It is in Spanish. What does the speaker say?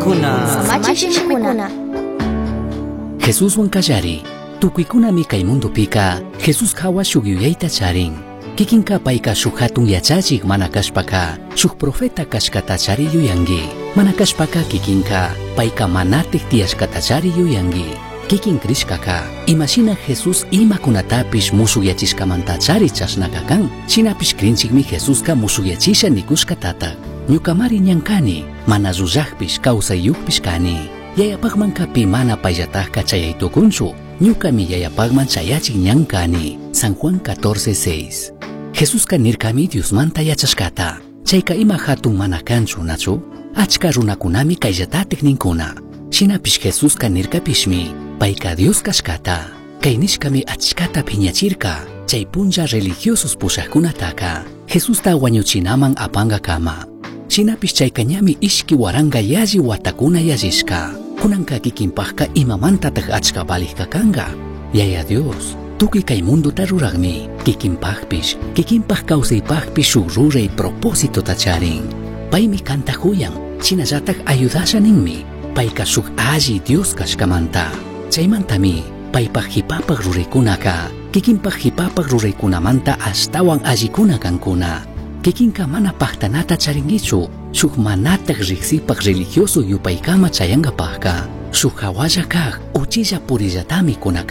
Samachishimikuna. Jesús wankallari tukuykunami kay mundo pika Jesús hawa shugyuyayta charin kikinka payka shuk hatun yachachik mana kashpaka shuk profeta kashkata chariyuyangi mana kashpaka kikinka payka manatik tiyashkata chariyuyangi kikin krishkaka imashina Jesús imakunatapish musukyachishkamanta chari chashnaka kan shinapish krinchikmi Jesuska musukyachisha nikushkatatak ñukamari ñankani mana llullakpish kawsayukpish kani yayapakmankapi mana payllatajka chayaytukunchu ñukami yayapakman chayachik ñankani San Juan 14:6 Jesuska nirkami Diosmanta yachashkata chayka ima hatun mana kanchu nachu achka runakunami kayllatatik ninkuna shinapish Jesuska nirkapishmi payka Dios kashkata kay nishkami achkata phiñachirka chay punlla religiosos pushaqkunataka Jesusta wañuchinaman apanga kama shinapish chaykañami ishki waranga yalli watakuna yallishka kunanka kikinpajka imamantataq achka valejka kanga yaya Dios tukuy kay mundota ruraqmi kikinpajpish kikinpaj kawsaypajpish shuk ruray propósitota charin paymi kantajuyan shinallatak ayudasha ninmi payka shuk alli Dios kashkamanta chaymantami paypaj hipapaq ruraykunaka kikinpaj hipapaq ruraykunamanta ashtawan allikuna kankuna kikinka mana pajtanata charingichu shuk manataq riqsipaq religioso yupaykama chayankapajka shuk hawalla kaq uchilla purillatami kunaka